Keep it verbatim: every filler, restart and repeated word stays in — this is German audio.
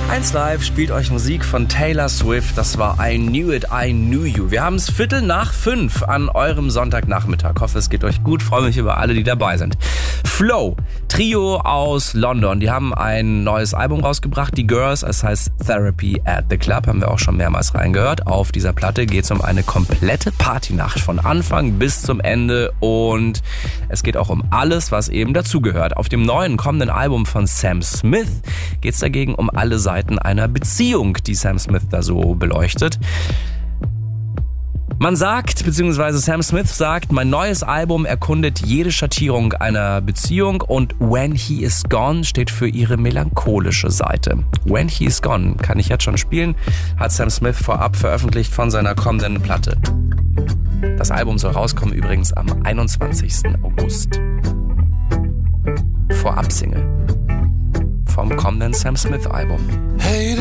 eins Live spielt euch Musik von Taylor Swift. Das war I Knew It, I Knew You. Wir haben es Viertel nach fünf an eurem Sonntagnachmittag. Ich hoffe, es geht euch gut. Freue mich über alle, die dabei sind. Flow, Trio aus London. Die haben ein neues Album rausgebracht, die Girls. Es heißt Therapy at the Club. Haben wir auch schon mehrmals reingehört. Auf dieser Platte geht es um eine komplette Partynacht von Anfang bis zum Ende. Und es geht auch um alles, was eben dazugehört. Auf dem neuen kommenden Album von Sam Smith geht es dagegen um alle Seiten einer Beziehung, die Sam Smith da so beleuchtet. Man sagt, beziehungsweise Sam Smith sagt, mein neues Album erkundet jede Schattierung einer Beziehung und When He Is Gone steht für ihre melancholische Seite. When He Is Gone kann ich jetzt schon spielen, hat Sam Smith vorab veröffentlicht von seiner kommenden Platte. Das Album soll rauskommen übrigens am einundzwanzigsten August. Vorab-Single vom kommenden Sam Smith Album.